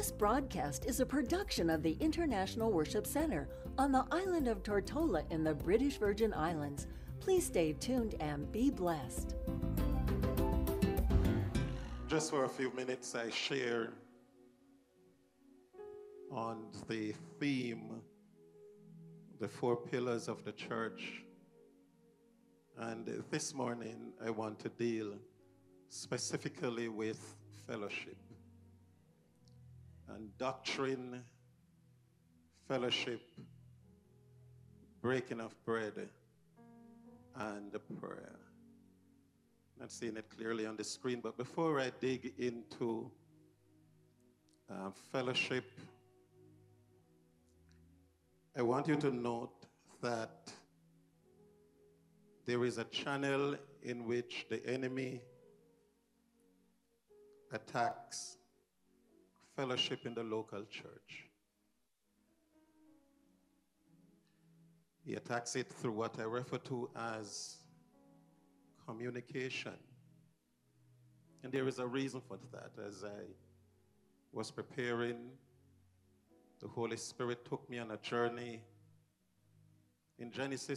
This broadcast is a production of the International Worship Center on the island of Tortola in the British Virgin Islands. Please stay tuned and be blessed. Just for a few minutes, I share on the theme, the four pillars of the church. And this morning, I want to deal specifically with fellowship and doctrine, fellowship, breaking of bread, and prayer. Not seeing it clearly on the screen, but before I dig into fellowship, I want you to note that there is a channel in which the enemy attacks fellowship in the local church. He attacks it through what I refer to as communication. And there is a reason for that. As I was preparing, the Holy Spirit took me on a journey in Genesis